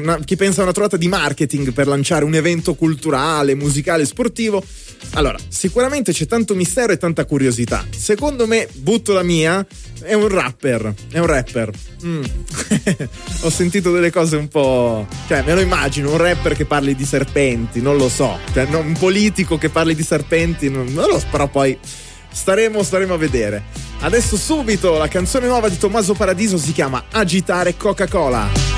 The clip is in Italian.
chi pensa a una trovata di marketing per lanciare un evento culturale, musicale, sportivo. Allora, sicuramente c'è tanto mistero e tanta curiosità. Secondo me, butto la mia, è un rapper. Ho sentito delle cose un po', cioè me lo immagino, un rapper che parli di serpenti, non lo so, cioè, un politico che parli di serpenti, non lo so, però poi staremo a vedere. Adesso subito la canzone nuova di Tommaso Paradiso, si chiama Agitare Coca-Cola.